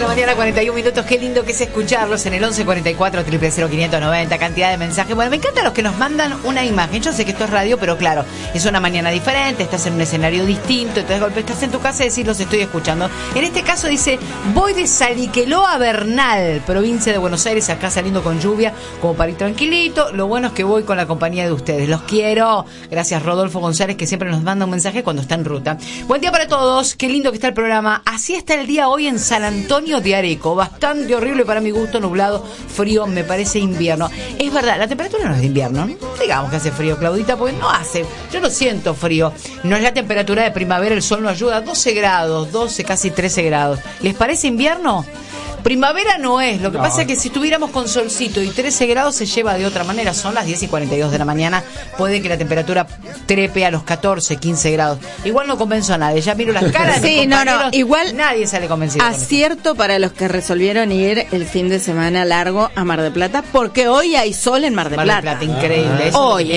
la mañana, 41 minutos. Qué lindo que es escucharlos en el 1144 000 590. Cantidad de mensajes. Bueno, me encantan los que nos mandan una imagen. Yo sé que esto es radio, pero claro, es una mañana diferente. Estás en un escenario distinto. Entonces, de golpe estás en tu casa y decís, los estoy escuchando. En este caso dice, voy de Saliqueló a Bernal, provincia de Buenos Aires, acá saliendo con lluvia, como para ir tranquilito. Lo bueno es que voy con la compañía de ustedes. Los quiero. Gracias, Rodolfo González, que siempre nos manda un mensaje cuando está en ruta. Buen día para todos. Qué lindo que está el programa. Así está el día hoy en San Antonio de Areco. Bastante horrible para mi gusto, nublado, frío, me parece invierno. Es verdad, la temperatura no es de invierno, ¿no? Digamos que hace frío, Claudita, porque no hace. Yo no siento frío. No es la temperatura de primavera, el sol no ayuda. 12 grados, 12, casi 13 grados. ¿Les parece invierno? Primavera no es, lo que pasa es que si estuviéramos con solcito y 13 grados se lleva de otra manera, son las 10:42 de la mañana, puede que la temperatura trepe a los 14, 15 grados. Igual no convenzo a nadie, ya miro las caras de mis compañeros, igual nadie sale convencido. Acierto para los que resolvieron ir el fin de semana largo a Mar del Plata, porque hoy hay sol en Mar del Plata. Increíble. Hoy,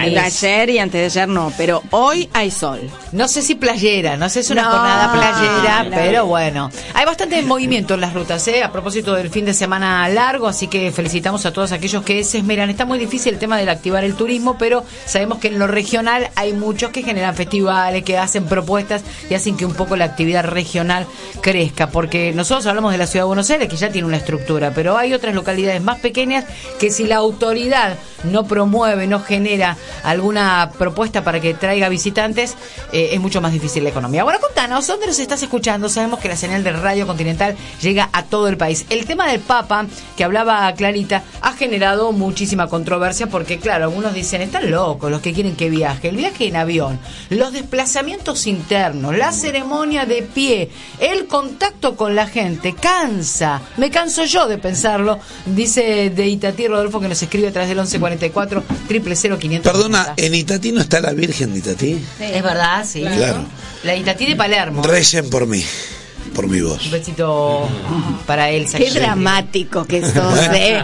ayer y antes de ayer no, pero hoy hay sol. No sé si playera, no sé si es una jornada playera, pero bueno, hay bastante movimiento en las rutas, a propósito del fin de semana largo, así que felicitamos a todos aquellos que se esmeran. Está muy difícil el tema de activar el turismo, pero sabemos que en lo regional hay muchos que generan festivales, que hacen propuestas y hacen que un poco la actividad regional crezca, porque nosotros hablamos de la ciudad de Buenos Aires, que ya tiene una estructura, pero hay otras localidades más pequeñas que si la autoridad no promueve, no genera alguna propuesta para que traiga visitantes, es mucho más difícil la economía. Bueno, contanos, ¿dónde nos estás escuchando? Sabemos que la señal de Radio Continental llega a todo el país. El tema del Papa, que hablaba Clarita, ha generado muchísima controversia porque, claro, algunos dicen, están locos los que quieren que viaje. El viaje en avión, los desplazamientos internos, la ceremonia de pie, el contacto con la gente, cansa. Me canso yo de pensarlo, dice de Itatí Rodolfo, que nos escribe a través del 1144 000 500. Perdona, ¿en Itatí no está la Virgen de Itatí? Sí. Es verdad, sí. Claro. La Itatí de Palermo. Recen por mí. Por mi voz. Un besito para Elsa. Qué dramático que sos,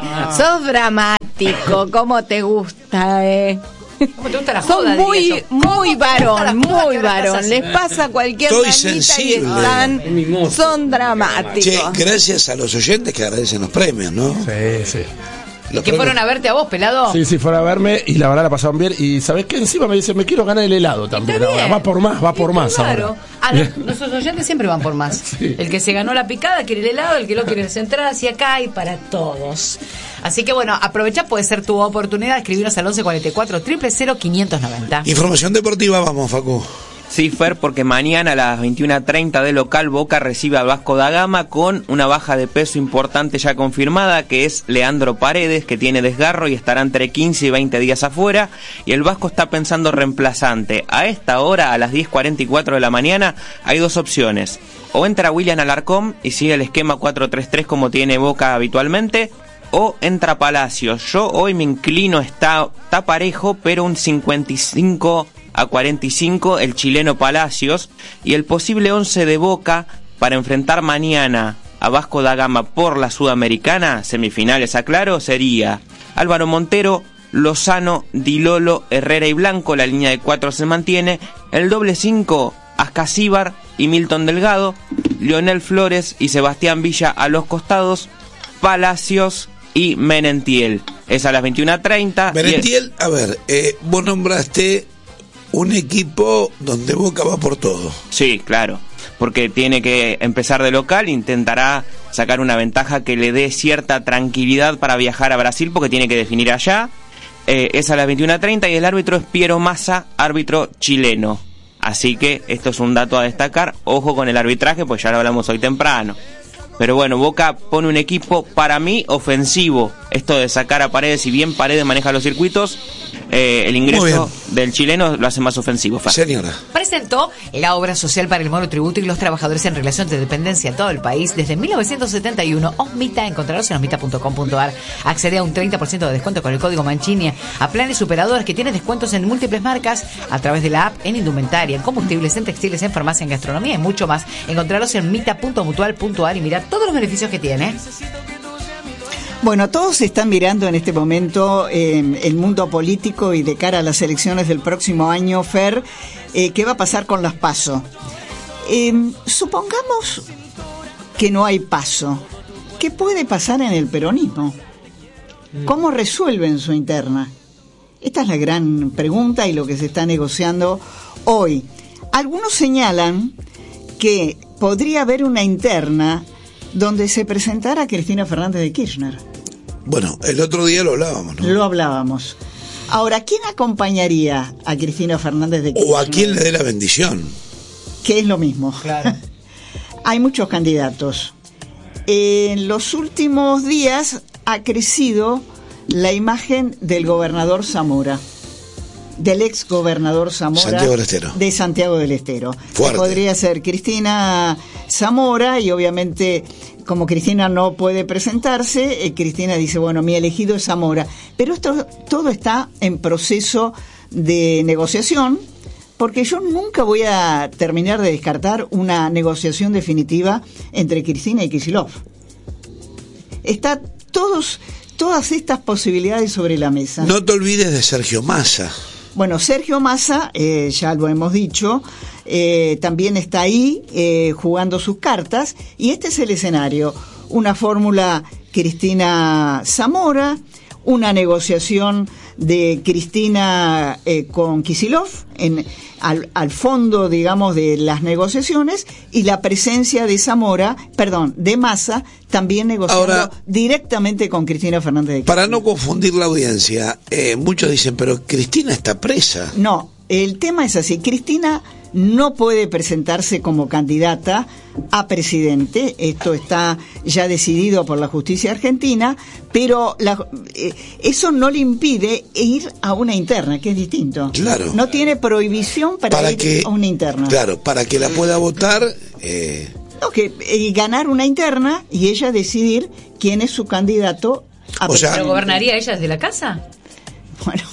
sos dramático, cómo te gusta, ¿Cómo te gusta la joda? Son muy varón. Les pasa cualquier manita y están, son dramáticos. Che, gracias a los oyentes que agradecen los premios, ¿no? Sí. ¿Que fueron a verte a vos, pelado? Sí, fueron a verme y la verdad la pasaron bien. Y ¿sabés qué? Encima me dicen, me quiero ganar el helado también. Ahora. Va por más. Claro. Nuestros oyentes siempre van por más. Sí. El que se ganó la picada quiere el helado, el que lo quiere las entradas, y acá hay para todos. Así que bueno, aprovecha, puede ser tu oportunidad de escribirnos al 1144 000 590. Información deportiva, vamos, Facu. Sí, Fer, porque mañana a las 21:30 de local Boca recibe al Vasco da Gama con una baja de peso importante ya confirmada, que es Leandro Paredes, que tiene desgarro y estará entre 15 y 20 días afuera, y el Vasco está pensando reemplazante. A esta hora, a las 10:44 de la mañana, hay dos opciones. O entra William Alarcón y sigue el esquema 4-3-3 como tiene Boca habitualmente, o entra Palacios. Yo hoy me inclino, está parejo, pero un 55-45 el chileno Palacios, y el posible 11 de Boca para enfrentar mañana a Vasco da Gama por la Sudamericana, semifinales aclaro, sería Álvaro Montero, Lozano, Di Lolo, Herrera y Blanco, la línea de 4 se mantiene, el doble 5, Ascasíbar y Milton Delgado, Lionel Flores y Sebastián Villa a los costados, Palacios y Merentiel. Es a las 21:30. Merentiel, a ver, vos nombraste un equipo donde Boca va por todo. Sí, claro, porque tiene que empezar de local, intentará sacar una ventaja que le dé cierta tranquilidad para viajar a Brasil, porque tiene que definir allá. Es a las 21:30 y el árbitro es Piero Massa, árbitro chileno. Así que esto es un dato a destacar. Ojo con el arbitraje, pues ya lo hablamos hoy temprano. Pero bueno, Boca pone un equipo, para mí, ofensivo. Esto de sacar a Paredes, si bien Paredes maneja los circuitos, el ingreso del chileno lo hace más ofensivo. Señora. Presentó la obra social para el monotributo y los trabajadores en relación de dependencia en todo el país desde 1971. Osmita, encontrarlos en osmita.com.ar. Accede a un 30% de descuento con el código Mancini a planes superadores que tienen descuentos en múltiples marcas a través de la app, en indumentaria, en combustibles, en textiles, en farmacia, en gastronomía y mucho más. Encontrarlos en mita.mutual.ar y mirad todos los beneficios que tiene. Bueno, todos están mirando en este momento el mundo político y de cara a las elecciones del próximo año, Fer, ¿qué va a pasar con las PASO? Supongamos que no hay paso. ¿Qué puede pasar en el peronismo? ¿Cómo resuelven su interna? Esta es la gran pregunta y lo que se está negociando hoy. Algunos señalan que podría haber una interna donde se presentara Cristina Fernández de Kirchner. Bueno, el otro día lo hablábamos, ¿no? Lo hablábamos. Ahora, ¿quién acompañaría a Cristina Fernández de Kirchner? O a quién le dé la bendición. Que es lo mismo. Claro. Hay muchos candidatos. En los últimos días ha crecido la imagen del gobernador Zamora, del ex gobernador Zamora Santiago del Estero. De Santiago del Estero. Fuerte. Podría ser Cristina Zamora, y obviamente como Cristina no puede presentarse, Cristina dice, bueno, mi elegido es Zamora. Pero esto todo está en proceso de negociación, porque yo nunca voy a terminar de descartar una negociación definitiva entre Cristina y Kicillof. Está todas estas posibilidades sobre la mesa. No te olvides de Sergio Massa. Bueno, Sergio Massa, ya lo hemos dicho, también está ahí jugando sus cartas, y este es el escenario. Una fórmula Cristina Zamora, una negociación de Cristina con Kicillof al fondo, digamos, de las negociaciones, y la presencia de Massa también negociando ahora, directamente con Cristina Fernández de Kirchner. Para no confundir la audiencia, muchos dicen, pero Cristina está presa. No, el tema es así. Cristina no puede presentarse como candidata a presidente, esto está ya decidido por la justicia argentina, pero eso no le impide ir a una interna, que es distinto. Claro. No tiene prohibición para ir a una interna. Claro, para que la pueda votar. Ganar una interna y ella decidir quién es su candidato a presidente. ¿Pero gobernaría ella desde la casa? Bueno,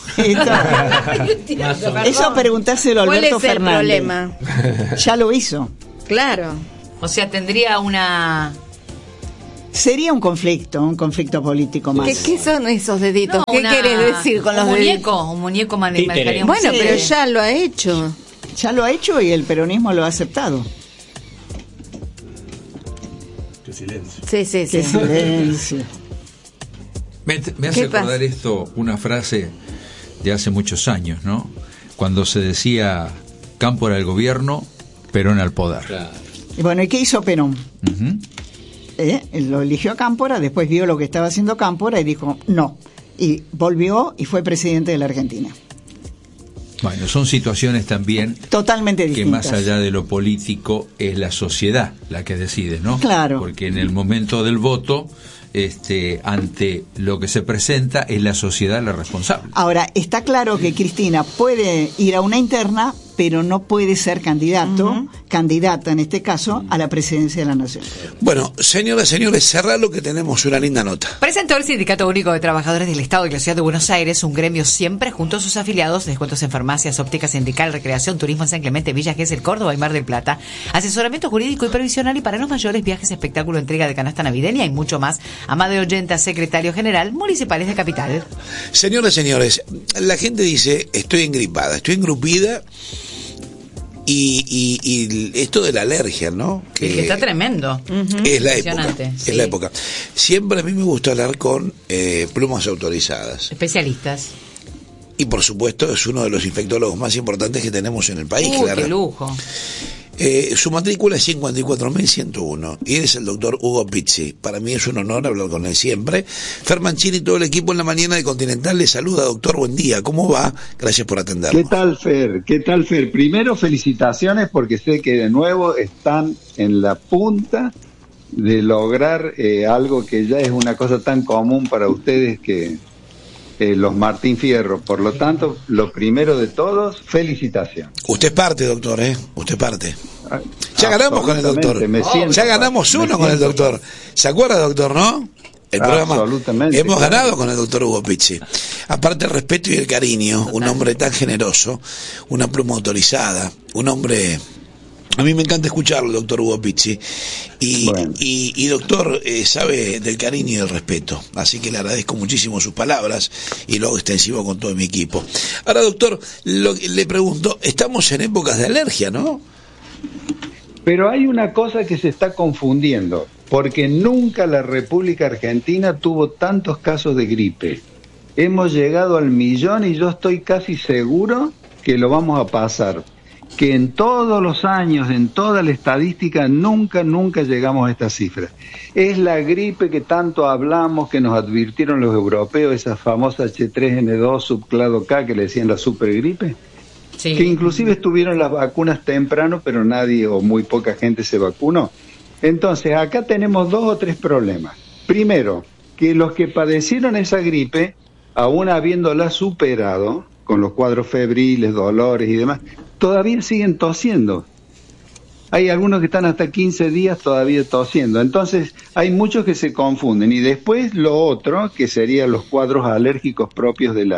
eso preguntárselo a Alberto Fernández. ¿Cuál es el problema? Ya lo hizo. Claro. O sea, tendría una... Sería un conflicto político más. ¿Qué son esos deditos? ¿Qué querés decir con los deditos? Un muñeco manejaría. Bueno, pero ya lo ha hecho. Ya lo ha hecho y el peronismo lo ha aceptado. Qué silencio. Sí. Qué silencio. Me hace acordar esto, una frase de hace muchos años, ¿no? Cuando se decía Cámpora al gobierno, Perón al poder. Claro. Y bueno, ¿y qué hizo Perón? Lo eligió a Cámpora, después vio lo que estaba haciendo Cámpora y dijo no. Y volvió y fue presidente de la Argentina. Bueno, son situaciones también totalmente distintas. Que más allá de lo político es la sociedad la que decide, ¿no? Claro. Porque en el momento del voto, ante lo que se presenta, es la sociedad la responsable. Ahora, está claro que Cristina puede ir a una interna, pero no puede ser candidata en este caso, a la presidencia de la Nación. Bueno, señoras, señores, cerralo que tenemos una linda nota. Presentó el Sindicato Único de Trabajadores del Estado y la Ciudad de Buenos Aires, un gremio siempre junto a sus afiliados, descuentos en farmacias, óptica sindical, recreación, turismo en San Clemente, Villa Gesell, Córdoba y Mar del Plata, asesoramiento jurídico y previsional, y para los mayores, viajes, espectáculo, entrega de canasta navideña y mucho más. Amadeo Ollenta, secretario general, Municipales de Capital. Señoras, señores, la gente dice, estoy engripada, estoy engrupida. Y esto de la alergia, ¿no? Que está tremendo. Es la época. Sí. Es la época. Siempre a mí me gusta hablar con plumas autorizadas. Especialistas. Y por supuesto es uno de los infectólogos más importantes que tenemos en el país. ¡Qué lujo! Su matrícula es 54.101 y él es el doctor Hugo Pizzi. Para mí es un honor hablar con él siempre. Fer Mancini y todo el equipo en la mañana de Continental le saluda, doctor, buen día, ¿cómo va? Gracias por atendernos. ¿Qué tal, Fer? Primero, felicitaciones porque sé que de nuevo están en la punta de lograr algo que ya es una cosa tan común para ustedes que los Martín Fierro. Por lo tanto, lo primero de todos, felicitación. Usted es parte, doctor, Usted es parte. Ya ganamos con el doctor. Ya ganamos uno con el doctor. ¿Se acuerda, doctor, no? El programa. Hemos ganado con el doctor Hugo Pizzi. Aparte el respeto y el cariño, un hombre tan generoso, una pluma autorizada, un hombre... A mí me encanta escucharlo, doctor Hugo Pizzi. Y doctor, sabe del cariño y del respeto. Así que le agradezco muchísimo sus palabras y lo hago extensivo con todo mi equipo. Ahora, doctor, le pregunto, estamos en épocas de alergia, ¿no? Pero hay una cosa que se está confundiendo, porque nunca la República Argentina tuvo tantos casos de gripe. Hemos llegado al 1.000.000 y yo estoy casi seguro que lo vamos a pasar. Que en todos los años, en toda la estadística, nunca llegamos a estas cifras. Es la gripe que tanto hablamos, que nos advirtieron los europeos, esa famosa H3N2 subclado K, que le decían la supergripe. Sí. Que inclusive estuvieron las vacunas temprano, pero nadie o muy poca gente se vacunó. Entonces, acá tenemos 2 o 3 problemas. Primero, que los que padecieron esa gripe, aún habiéndola superado, con los cuadros febriles, dolores y demás, todavía siguen tosiendo. Hay algunos que están hasta 15 días todavía tosiendo. Entonces, hay muchos que se confunden. Y después lo otro, que serían los cuadros alérgicos propios de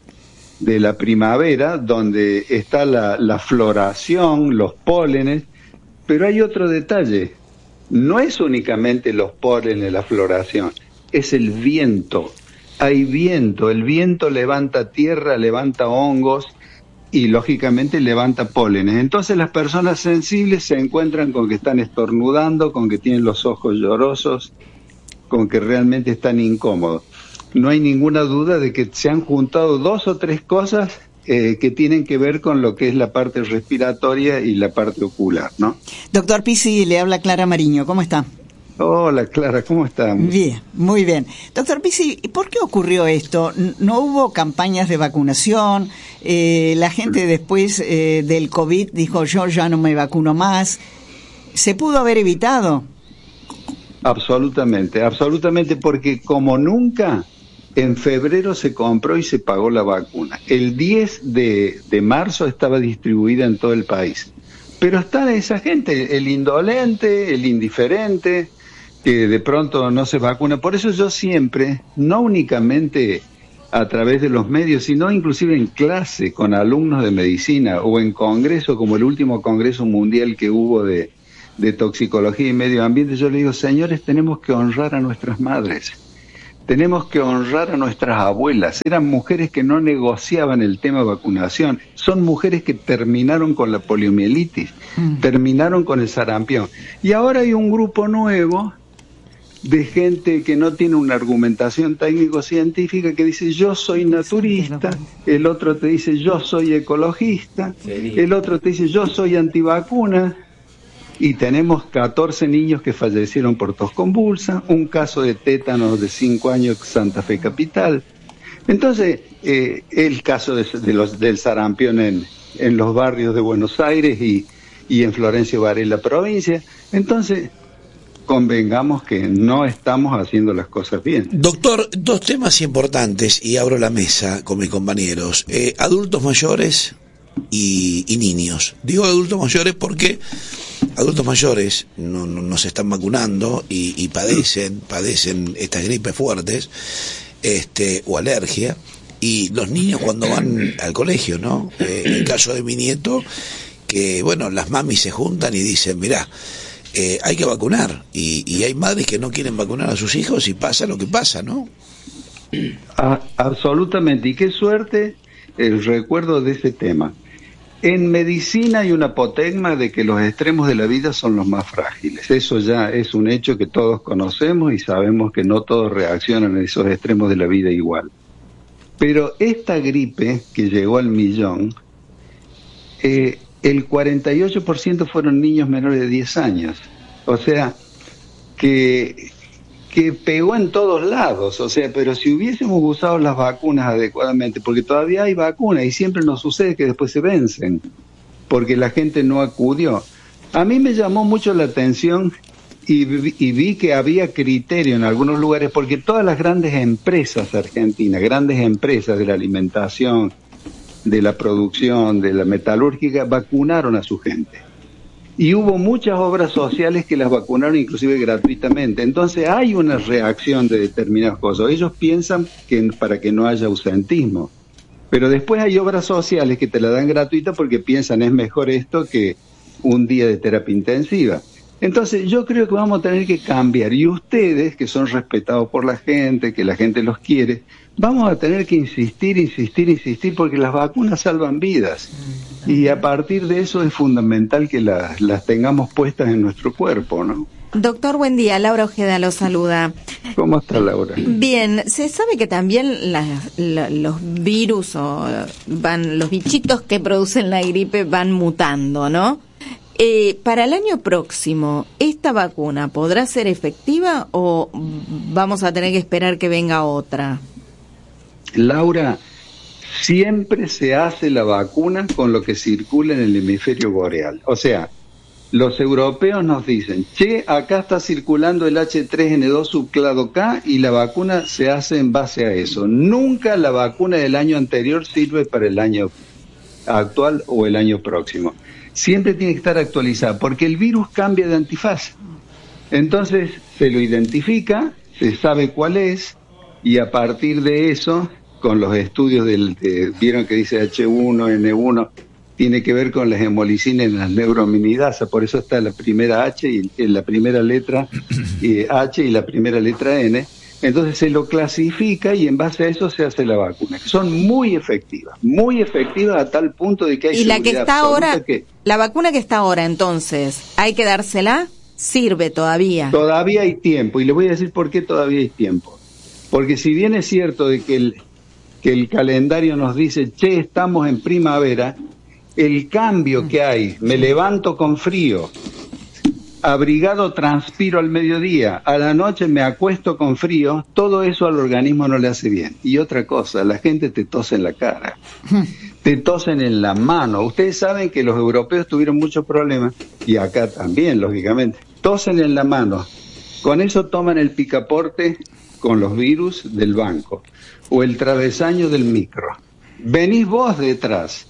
la primavera, donde está la floración, los pólenes. Pero hay otro detalle. No es únicamente los pólenes, la floración, es el viento. Hay viento, el viento levanta tierra, levanta hongos y lógicamente levanta pólenes. Entonces las personas sensibles se encuentran con que están estornudando, con que tienen los ojos llorosos, con que realmente están incómodos. No hay ninguna duda de que se han juntado 2 o 3 cosas que tienen que ver con lo que es la parte respiratoria y la parte ocular, ¿no? Doctor Pizzi, le habla Clara Mariño, ¿cómo está? Hola Clara, ¿cómo estamos? Bien, muy bien. Doctor Pizzi, ¿por qué ocurrió esto? ¿No hubo campañas de vacunación? La gente después del COVID dijo, yo ya no me vacuno más. ¿Se pudo haber evitado? Absolutamente, porque como nunca, en febrero se compró y se pagó la vacuna. El 10 de marzo estaba distribuida en todo el país. Pero está esa gente, el indolente, el indiferente, que de pronto no se vacuna. Por eso yo siempre, no únicamente a través de los medios, sino inclusive en clase con alumnos de medicina o en congreso, como el último congreso mundial que hubo de toxicología y medio ambiente, yo le digo, señores, tenemos que honrar a nuestras madres, tenemos que honrar a nuestras abuelas. Eran mujeres que no negociaban el tema de vacunación, son mujeres que terminaron con la poliomielitis, terminaron con el sarampión. Y ahora hay un grupo nuevo de gente que no tiene una argumentación técnico-científica, que dice yo soy naturista, el otro te dice yo soy ecologista, el otro te dice yo soy antivacuna, y tenemos 14 niños que fallecieron por tos convulsa, un caso de tétanos de 5 años en Santa Fe Capital. Entonces, el caso del sarampión en los barrios de Buenos Aires y en Florencio Varela, provincia. Entonces, convengamos que no estamos haciendo las cosas bien. Doctor, 2 temas importantes y abro la mesa con mis compañeros. Adultos mayores y niños. Digo adultos mayores porque adultos mayores no se están vacunando y padecen estas gripes fuertes, o alergia. Y los niños cuando van al colegio, ¿no? En el caso de mi nieto, que bueno, las mamis se juntan y dicen, mirá, hay que vacunar, y hay madres que no quieren vacunar a sus hijos y pasa lo que pasa, ¿no? Absolutamente, y qué suerte el recuerdo de ese tema. En medicina hay un apotegma de que los extremos de la vida son los más frágiles. Eso ya es un hecho que todos conocemos y sabemos que no todos reaccionan a esos extremos de la vida igual. Pero esta gripe que llegó al 1.000.000, el 48% fueron niños menores de 10 años. O sea, que pegó en todos lados. O sea, pero si hubiésemos usado las vacunas adecuadamente, porque todavía hay vacunas y siempre nos sucede que después se vencen, porque la gente no acudió. A mí me llamó mucho la atención y vi que había criterio en algunos lugares, porque todas las grandes empresas argentinas, grandes empresas de la alimentación, de la producción, de la metalúrgica, vacunaron a su gente. Y hubo muchas obras sociales que las vacunaron inclusive gratuitamente. Entonces hay una reacción de determinadas cosas. Ellos piensan que para que no haya ausentismo. Pero después hay obras sociales que te la dan gratuita porque piensan es mejor esto que un día de terapia intensiva. Entonces yo creo que vamos a tener que cambiar, y ustedes, que son respetados por la gente, que la gente los quiere, vamos a tener que insistir, porque las vacunas salvan vidas, y a partir de eso es fundamental que las tengamos puestas en nuestro cuerpo, ¿no? Doctor, buen día. Laura Ojeda lo saluda. ¿Cómo está, Laura? Bien, se sabe que también los virus o los bichitos que producen la gripe van mutando, ¿no? Para el año próximo, ¿esta vacuna podrá ser efectiva o vamos a tener que esperar que venga otra? Laura, siempre se hace la vacuna con lo que circula en el hemisferio boreal. O sea, los europeos nos dicen, acá está circulando el H3N2 subclado K y la vacuna se hace en base a eso. Nunca la vacuna del año anterior sirve para el año actual o el año próximo. Siempre tiene que estar actualizada, porque el virus cambia de antifaz. Entonces se lo identifica, se sabe cuál es, y a partir de eso, con los estudios vieron que dice H1N1, tiene que ver con las hemolicinas en las neurominidasas, por eso está la primera H y la primera letra H y la primera letra N. Entonces se lo clasifica y en base a eso se hace la vacuna. Son muy efectivas a tal punto de que hay seguridad. ¿Y la que está ahora, la vacuna que está ahora entonces, hay que dársela? ¿Sirve todavía? Todavía hay tiempo, y le voy a decir por qué todavía hay tiempo. Porque si bien es cierto de que el calendario nos dice, estamos en primavera, el cambio que hay, me levanto con frío, abrigado transpiro al mediodía, a la noche me acuesto con frío, todo eso al organismo no le hace bien. Y otra cosa, la gente te tose en la cara, te tosen en la mano. Ustedes saben que los europeos tuvieron muchos problemas, y acá también, lógicamente, tosen en la mano. Con eso toman el picaporte con los virus del banco, o el travesaño del micro. Venís vos detrás.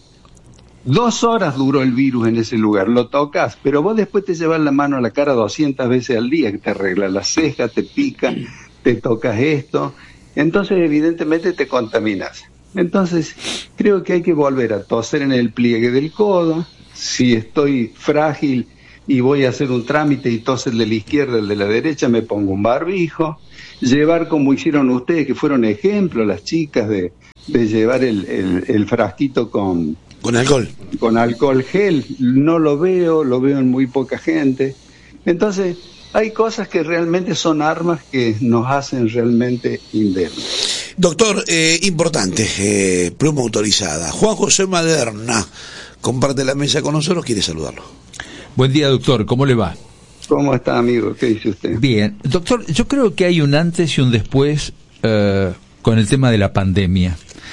2 horas duró el virus en ese lugar, lo tocas, pero vos después te llevas la mano a la cara 200 veces al día, que te arregla la ceja, te pica, te tocas esto, entonces evidentemente te contaminas. Entonces creo que hay que volver a toser en el pliegue del codo. Si estoy frágil y voy a hacer un trámite y tose el de la izquierda, el de la derecha, me pongo un barbijo, llevar como hicieron ustedes, que fueron ejemplos las chicas de llevar el frasquito con alcohol. Con alcohol gel, no lo veo en muy poca gente. Entonces, hay cosas que realmente son armas que nos hacen realmente indemnes. Doctor, importante, pluma autorizada. Juan José Maderna comparte la mesa con nosotros, quiere saludarlo. Buen día, doctor, ¿cómo le va? ¿Cómo está, amigo? ¿Qué dice usted? Bien, doctor, yo creo que hay un antes y un después con el tema de la pandemia.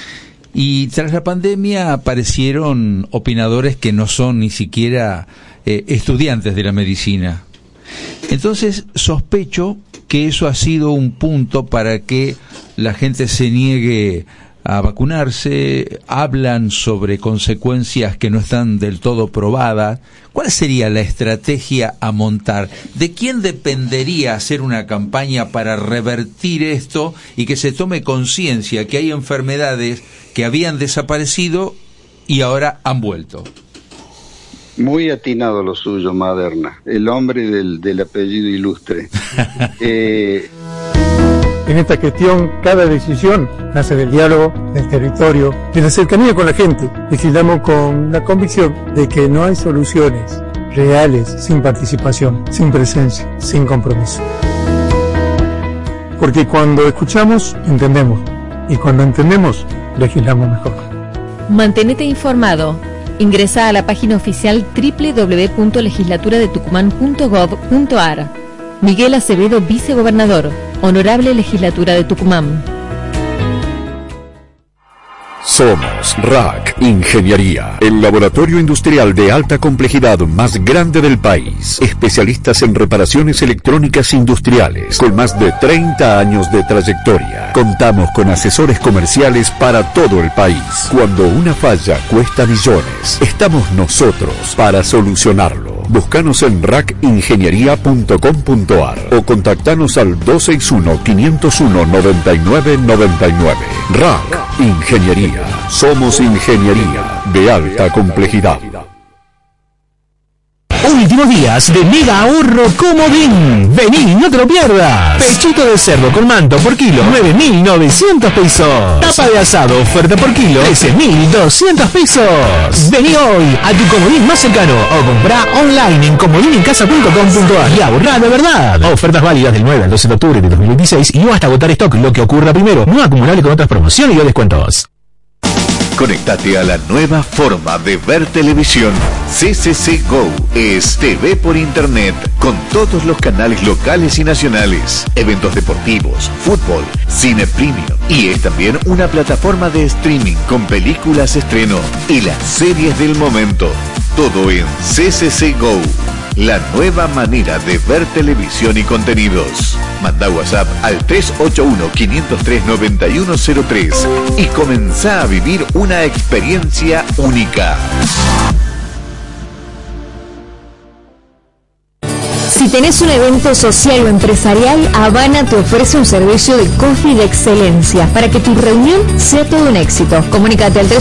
Y tras la pandemia aparecieron opinadores que no son ni siquiera estudiantes de la medicina. Entonces sospecho que eso ha sido un punto para que la gente se niegue a vacunarse, hablan sobre consecuencias que no están del todo probadas. ¿Cuál sería la estrategia a montar? ¿De quién dependería hacer una campaña para revertir esto y que se tome conciencia que hay enfermedades que habían desaparecido y ahora han vuelto? Muy atinado lo suyo, Maderna, el hombre del apellido ilustre. En esta gestión, cada decisión nace del diálogo, del territorio, de la cercanía con la gente. Legislamos con la convicción de que no hay soluciones reales sin participación, sin presencia, sin compromiso. Porque cuando escuchamos, entendemos. Y cuando entendemos, legislamos mejor. Mantenete informado. Ingresa a la página oficial www.legislaturadetucumán.gov.ar. Miguel Acevedo, vicegobernador. Honorable Legislatura de Tucumán. Somos RAC Ingeniería, el laboratorio industrial de alta complejidad más grande del país. Especialistas en reparaciones electrónicas industriales, con más de 30 años de trayectoria. Contamos con asesores comerciales para todo el país. Cuando una falla cuesta millones, estamos nosotros para solucionarlo. Búscanos en racingeniería.com.ar o contactanos al 261-501-9999. RAC Ingeniería. Somos ingeniería de alta complejidad. Últimos días de mega ahorro Comodín. Vení, no te lo pierdas. Pechito de cerdo con manto por kilo, 9.900 pesos. Tapa de asado, oferta por kilo, 13.200 pesos. Vení hoy a tu Comodín más cercano o comprá online en comodinencasa.com.ar y ahorrá de verdad. Ofertas válidas del 9 al 12 de octubre de 2026 y no hasta agotar stock, lo que ocurra primero. No acumulable con otras promociones y o descuentos. Conéctate a la nueva forma de ver televisión. CCC Go es TV por internet con todos los canales locales y nacionales, eventos deportivos, fútbol, cine premium y es también una plataforma de streaming con películas estreno y las series del momento. Todo en CCC Go. La nueva manera de ver televisión y contenidos. Manda WhatsApp al 381-503-9103 y comenzá a vivir una experiencia única. Si tenés un evento social o empresarial, Habana te ofrece un servicio de coffee de excelencia para que tu reunión sea todo un éxito. Comunícate al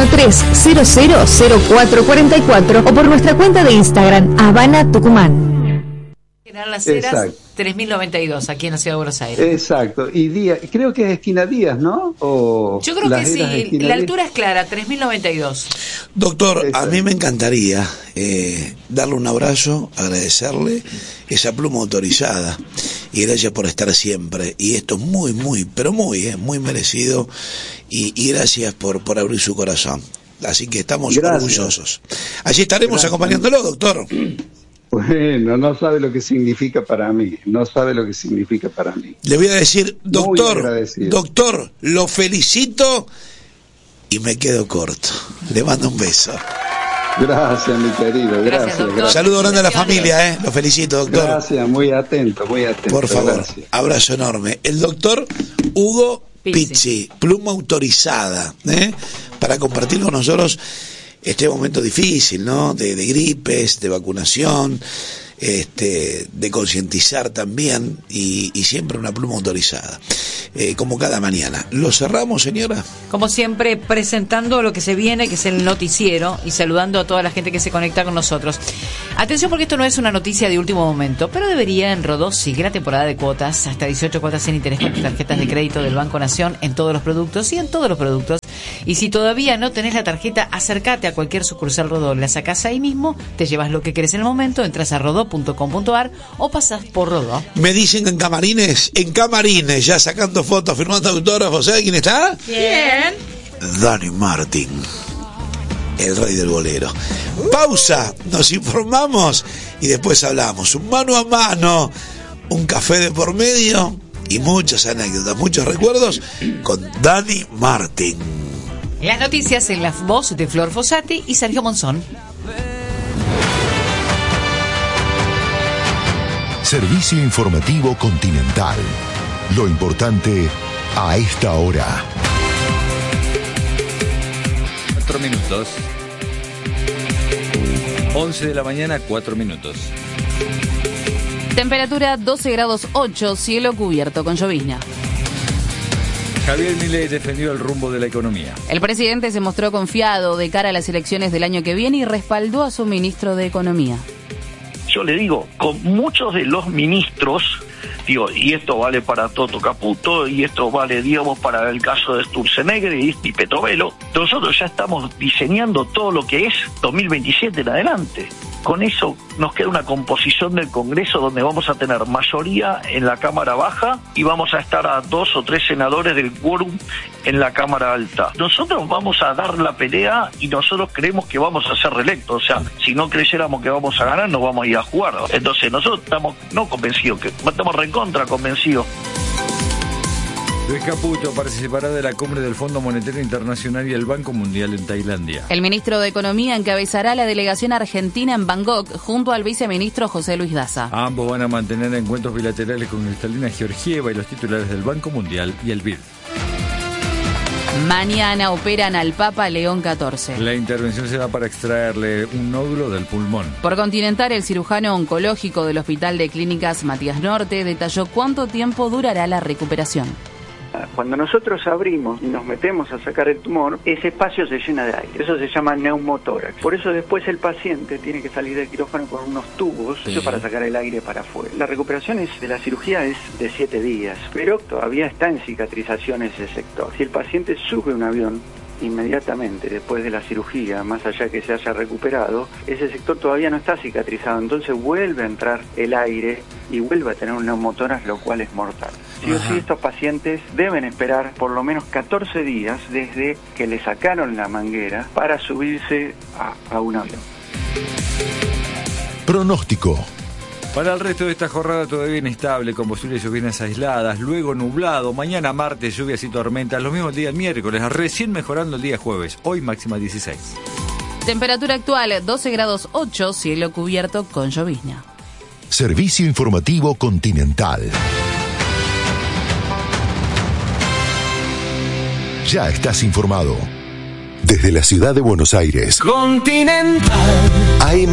3813-000444 o por nuestra cuenta de Instagram, Habana Tucumán. General Las Heras, 3092, aquí en la Ciudad de Buenos Aires. Exacto, y Díaz, creo que es esquina Díaz, ¿no? Yo creo que sí, la altura es clara, 3092. Doctor, a mí me encantaría darle un abrazo, agradecerle esa pluma autorizada y gracias por estar siempre. Y esto es muy, pero muy merecido y gracias por abrir su corazón. Así que estamos orgullosos. Allí estaremos acompañándolo, doctor. Bueno, no sabe lo que significa para mí, Le voy a decir, doctor, lo felicito y me quedo corto. Le mando un beso. Gracias, mi querido, gracias. Saludo grande a la familia, lo felicito, doctor. Gracias, muy atento. Por favor, abrazo enorme. El doctor Hugo Pizzi, pluma autorizada, para compartir con nosotros este momento difícil, ¿no? De gripes, de vacunación, de concientizar también y siempre una pluma autorizada, como cada mañana. ¿Lo cerramos, señora? Como siempre, presentando lo que se viene, que es el noticiero, y saludando a toda la gente que se conecta con nosotros. Atención, porque esto no es una noticia de último momento, pero debería en Rodó sigue la temporada de cuotas, hasta 18 cuotas sin interés con tarjetas de crédito del Banco Nación en todos los productos y en todos los productos. Y si todavía no tenés la tarjeta, acércate a cualquier sucursal Rodó, la sacás ahí mismo, te llevas lo que querés en el momento, entras a rodó.com.ar o pasás por Rodó. Me dicen que en camarines, ya sacando fotos, firmando autógrafos, ¿sabe quién está? ¿Quién? Dani Martín, el rey del bolero. Pausa, nos informamos y después hablamos. Un mano a mano, un café de por medio y muchas anécdotas, muchos recuerdos con Dani Martín. Las noticias en la voz de Flor Fossati y Sergio Monzón. Servicio informativo Continental. Lo importante a esta hora. 4 minutos. 11 de la mañana, 4 minutos. Temperatura 12 grados 8, cielo cubierto con llovizna. Javier Milei defendió el rumbo de la economía. El presidente se mostró confiado de cara a las elecciones del año que viene y respaldó a su ministro de Economía. Yo le digo, con muchos de los ministros, y esto vale para Toto Caputo, y esto vale, para el caso de Sturzenegger y Petovelo, nosotros ya estamos diseñando todo lo que es 2027 en adelante. Con eso nos queda una composición del Congreso donde vamos a tener mayoría en la Cámara Baja y vamos a estar a 2 o 3 senadores del quórum en la Cámara Alta. Nosotros vamos a dar la pelea y nosotros creemos que vamos a ser reelectos. O sea, si no creyéramos que vamos a ganar, no vamos a ir a jugar. Entonces nosotros estamos no convencidos, estamos recontra convencidos. Luis Caputo participará de la cumbre del Fondo Monetario Internacional y el Banco Mundial en Tailandia. El ministro de Economía encabezará la delegación argentina en Bangkok junto al viceministro José Luis Daza. Ambos van a mantener encuentros bilaterales con Cristalina Georgieva y los titulares del Banco Mundial y el BID. Mañana operan al Papa León XIV. La intervención se da para extraerle un nódulo del pulmón. Por Continental, el cirujano oncológico del Hospital de Clínicas Matías Norte detalló cuánto tiempo durará la recuperación. Cuando nosotros abrimos y nos metemos a sacar el tumor, ese espacio se llena de aire. Eso se llama neumotórax. Por eso después el paciente tiene que salir del quirófano con unos tubos, eso para sacar el aire para afuera. La recuperación de la cirugía es de 7 días, pero todavía está en cicatrización ese sector. Si el paciente sube un avión inmediatamente después de la cirugía, más allá que se haya recuperado, ese sector todavía no está cicatrizado, entonces vuelve a entrar el aire y vuelve a tener un neumotórax, lo cual es mortal. Sí o sí, estos pacientes deben esperar por lo menos 14 días desde que le sacaron la manguera para subirse a un avión. Pronóstico. Para el resto de esta jornada todavía inestable, con posibles lluvias aisladas, luego nublado, mañana martes lluvias y tormentas, lo mismo el día miércoles, recién mejorando el día jueves, hoy máxima 16. Temperatura actual 12 grados 8, cielo cubierto con llovizna. Servicio informativo Continental. Ya estás informado. Desde la ciudad de Buenos Aires. Continental. AM